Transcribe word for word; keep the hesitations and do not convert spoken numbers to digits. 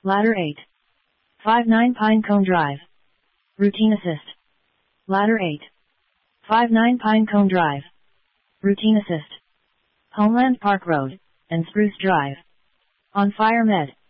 Ladder eight. five nine Pinecone Drive. Routine Assist. Ladder eight. five nine Pinecone Drive. Routine Assist. Homeland Park Road, and Spruce Drive. On Fire Med.